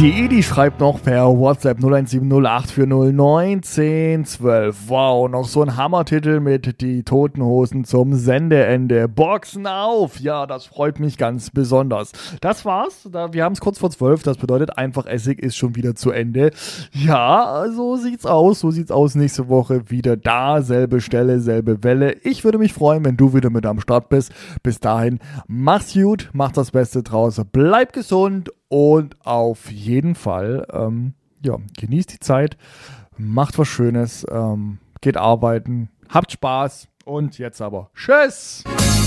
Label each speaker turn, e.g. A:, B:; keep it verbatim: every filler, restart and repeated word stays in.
A: Die Edi schreibt noch per WhatsApp null eins sieben null acht vier null neun eins null eins zwölf. Wow, noch so ein Hammertitel mit Die Toten Hosen zum Sendeende. Boxen auf! Ja, das freut mich ganz besonders. Das war's. Wir haben es kurz vor zwölf. Das bedeutet, einfach Essig ist schon wieder zu Ende. Ja, so sieht's aus. So sieht's aus. Nächste Woche wieder da. Selbe Stelle, selbe Welle. Ich würde mich freuen, wenn du wieder mit am Start bist. Bis dahin, mach's gut, mach das Beste draus. Bleib gesund. Und auf jeden Fall, ähm, ja, genießt die Zeit, macht was Schönes, ähm, geht arbeiten, habt Spaß und jetzt aber tschüss!